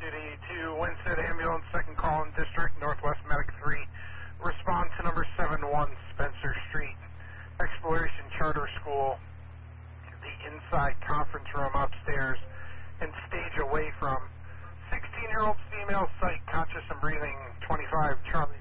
duty to Winston Ambulance, second call in District, Northwest Medic 3. Respond to number 71 Spencer Street, Exploration Charter School, the inside conference room upstairs, and stage away from 16-year-old female, psych, conscious and breathing, 25 Charlie